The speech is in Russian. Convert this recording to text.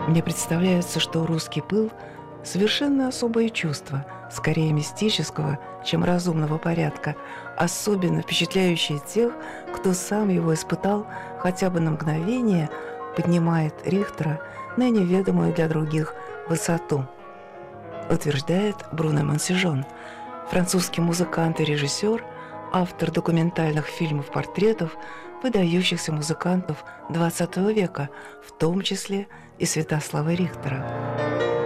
Мне представляется, что русский пыл — совершенно особое чувство, скорее мистического, чем разумного порядка, особенно впечатляющее тех, кто сам его испытал хотя бы на мгновение, поднимает Рихтера на неведомую для других высоту, утверждает Бруно Монсижон, французский музыкант и режиссер, автор документальных фильмов-портретов выдающихся музыкантов XX века, в том числе и Святослава Рихтера.